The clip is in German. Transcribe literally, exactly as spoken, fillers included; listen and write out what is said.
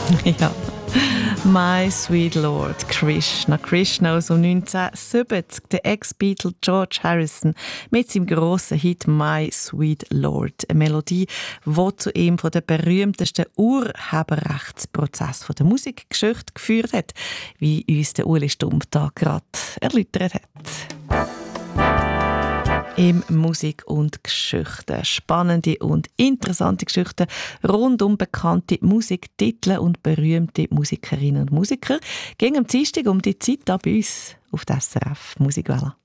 Ja. My Sweet Lord, Krishna. Krishna aus dem neunzehnhundertsiebzig, der Ex-Beatle George Harrison mit seinem grossen Hit My Sweet Lord. Eine Melodie, die zu ihm von den berühmtesten Urheberrechtsprozessen der Musikgeschichte geführt hat, wie uns der Uli Stumpf da gerade erläutert hat. Im Musik und Geschichten. Spannende und interessante Geschichten rund um bekannte Musiktitel und berühmte Musikerinnen und Musiker. Gegen am Dienstag um die Zeit da bei uns auf der S R F Musikwelle.